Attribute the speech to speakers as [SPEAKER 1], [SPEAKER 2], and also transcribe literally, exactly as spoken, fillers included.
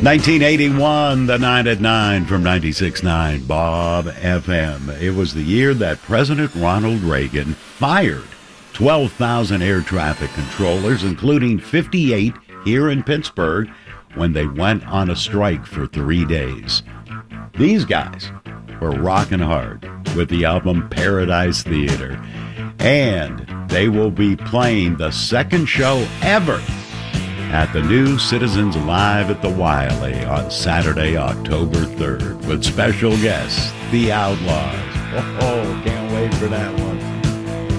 [SPEAKER 1] nineteen eighty-one, the nine at nine from ninety-six point nine Bob F M. It was the year that President Ronald Reagan fired twelve thousand air traffic controllers, including fifty-eight here in Pittsburgh, when they went on a strike for three days. These guys were rocking hard with the album Paradise Theater, and they will be playing the second show ever at the new Citizens Live at the Wiley on Saturday, October third, with special guests, The Outlaws. Oh, can't wait for that one.